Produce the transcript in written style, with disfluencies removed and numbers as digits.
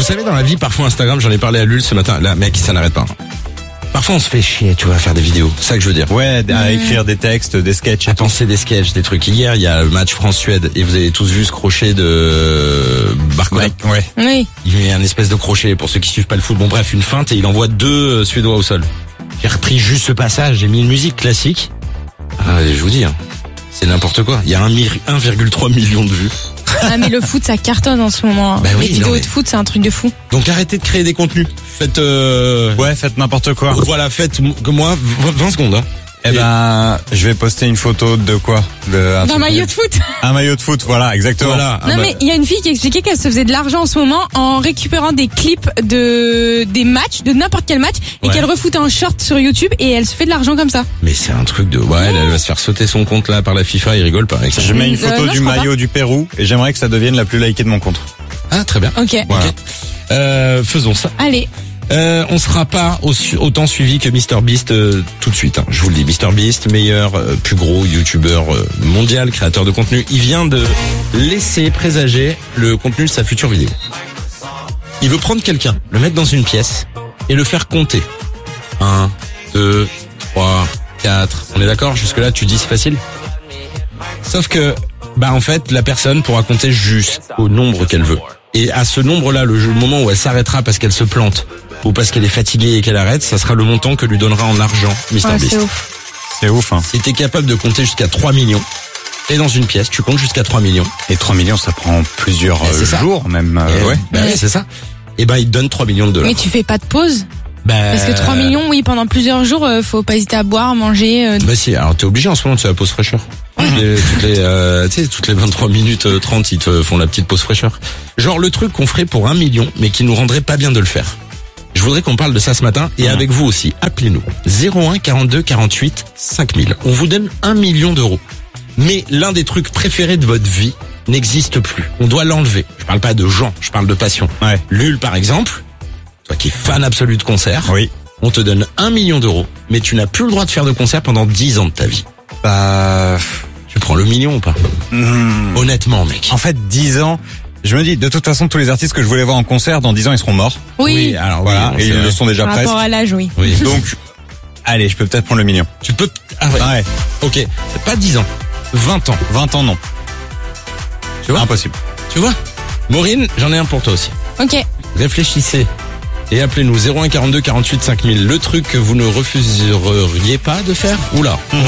savez, dans la vie, parfois Instagram, j'en ai parlé à Lul ce matin. Là, mec, ça n'arrête pas. Parfois, on se fait chier, tu vois, à faire des vidéos. C'est ça que je veux dire. Ouais, à écrire des textes, des sketchs. À penser des sketchs, des trucs. Hier, il y a le match France-Suède et vous avez tous vu ce crochet de Barcola. Ouais. Oui. Il met un espèce de crochet pour ceux qui suivent pas le foot. Bon, bref, une feinte et il envoie 2 Suédois au sol. J'ai repris juste ce passage, j'ai mis une musique classique. Ah, je vous dis, c'est n'importe quoi. Il y a 1,3 million de vues. Ah mais le foot ça cartonne en ce moment. Bah oui, les vidéos non, mais- de foot c'est un truc de fou. Donc arrêtez de créer des contenus. Faites Faites n'importe quoi. voilà, faites comme moi 20 secondes. Eh ben, je vais poster une photo de quoi? D'un maillot de foot. Un maillot de foot, voilà, exactement. Voilà. Non mais il y a une fille qui expliquait qu'elle se faisait de l'argent en ce moment en récupérant des clips des matchs, de n'importe quel match, et Ouais. qu'elle refoutait un short sur YouTube et elle se fait de l'argent comme ça. Mais c'est un truc de elle va se faire sauter son compte là par la FIFA, il rigole pas avec ça. Je mets une photo non, du je crois maillot du Pérou et j'aimerais que ça devienne la plus likée de mon compte. Ah, très bien. Ok. Voilà. Faisons ça. Allez. On sera pas autant suivi que MrBeast tout de suite. Je vous le dis, MrBeast, meilleur, plus gros youtubeur mondial, créateur de contenu. Il vient de laisser présager le contenu de sa future vidéo. Il veut prendre quelqu'un, le mettre dans une pièce et le faire compter. 1, 2, 3, 4. On est d'accord? Jusque là, tu dis c'est facile? Sauf que, en fait, la personne pourra compter jusqu'au nombre qu'elle veut. Et à ce nombre-là, le moment où elle s'arrêtera parce qu'elle se plante ou parce qu'elle est fatiguée et qu'elle arrête, ça sera le montant que lui donnera en argent Ouais, MrBeast. c'est ouf. C'est ouf, hein. Si t'es capable de compter jusqu'à 3 millions, t'es dans une pièce, tu comptes jusqu'à 3 millions. Et 3 millions, ça prend plusieurs c'est ça. jours, même. Ouais. Ouais, c'est ça. Et il te donne 3 millions de dollars. Mais tu fais pas de pause? Parce que 3 millions, oui, pendant plusieurs jours, faut pas hésiter à boire, manger. Bah si, alors t'es obligé en ce moment, tu as la pause fraîcheur. Toutes les 23 minutes 30, ils te font la petite pause fraîcheur. Genre le truc qu'on ferait pour 1 million, mais qui nous rendrait pas bien de le faire. Je voudrais qu'on parle de ça ce matin, et avec vous aussi. Appelez-nous. 01 42 48 5000. On vous donne 1 million d'euros. Mais l'un des trucs préférés de votre vie n'existe plus. On doit l'enlever. Je parle pas de gens, je parle de passion. Ouais. Lul, par exemple, toi qui es fan absolu de concert, Oui. on te donne 1 million d'euros, mais tu n'as plus le droit de faire de concert pendant 10 ans de ta vie. Bah, Tu prends le million ou pas? Honnêtement, mec. en fait, 10 ans, je me dis, de toute façon, tous les artistes que je voulais voir en concert, dans 10 ans, ils seront morts. Oui. alors Voilà. bon, Et c'est ils vrai. le sont déjà Par presque. rapport à l'âge, oui. Oui. Donc, allez, je peux peut-être prendre le million. Tu peux... Ah ouais. Ouais. Ok. Pas 10 ans. 20 ans. 20 ans, non. Tu vois? Impossible. Tu vois? Maureen, j'en ai un pour toi aussi. Ok. Réfléchissez. Et appelez-nous 01 42 48 5000. Le truc que vous ne refuseriez pas de faire? Oula.